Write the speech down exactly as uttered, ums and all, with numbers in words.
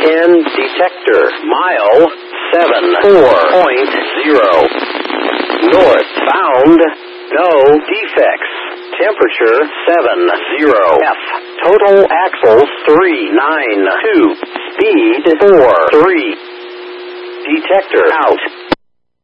ten. Detector. Mile seven four point zero. Northbound. No defects. Temperature seven zero F. Total axles three nine two. Speed four three. Detector out.